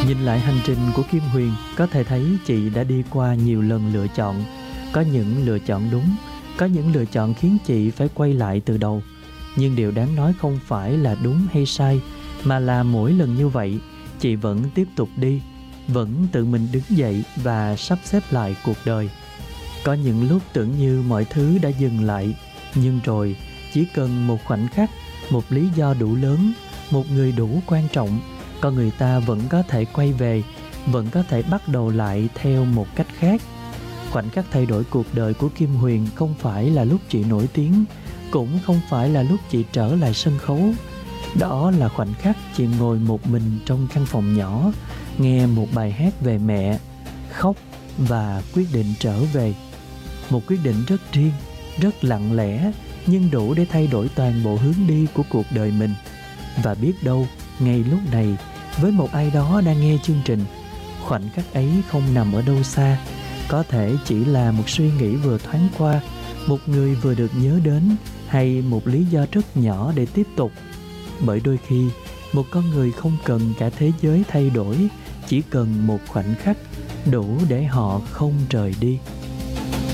Nhìn lại hành trình của Kim Huyền, có thể thấy chị đã đi qua nhiều lần lựa chọn. Có những lựa chọn đúng, có những lựa chọn khiến chị phải quay lại từ đầu. Nhưng điều đáng nói không phải là đúng hay sai, mà là mỗi lần như vậy, chị vẫn tiếp tục đi, vẫn tự mình đứng dậy và sắp xếp lại cuộc đời. Có những lúc tưởng như mọi thứ đã dừng lại, nhưng rồi chỉ cần một khoảnh khắc, một lý do đủ lớn, một người đủ quan trọng, con người ta vẫn có thể quay về, vẫn có thể bắt đầu lại theo một cách khác. Khoảnh khắc thay đổi cuộc đời của Kim Huyền không phải là lúc chị nổi tiếng, cũng không phải là lúc chị trở lại sân khấu. Đó là khoảnh khắc chị ngồi một mình trong căn phòng nhỏ, nghe một bài hát về mẹ, khóc và quyết định trở về. Một quyết định rất riêng, rất lặng lẽ, nhưng đủ để thay đổi toàn bộ hướng đi của cuộc đời mình. Và biết đâu, ngay lúc này, với một ai đó đang nghe chương trình, khoảnh khắc ấy không nằm ở đâu xa, có thể chỉ là một suy nghĩ vừa thoáng qua, một người vừa được nhớ đến, hay một lý do rất nhỏ để tiếp tục. Bởi đôi khi, một con người không cần cả thế giới thay đổi, chỉ cần một khoảnh khắc đủ để họ không rời đi.